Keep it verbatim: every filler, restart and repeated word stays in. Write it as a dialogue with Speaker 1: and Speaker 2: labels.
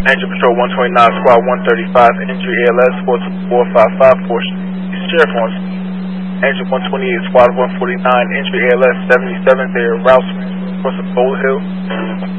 Speaker 1: Engine Patrol one twenty-nine, Squad one thirty-five, injury A L S four two four five five, portion. Sheriff on Engine one twenty-eight, Squad one forty-nine, injury A L S seventy-seven, they are route across the Gold Hill.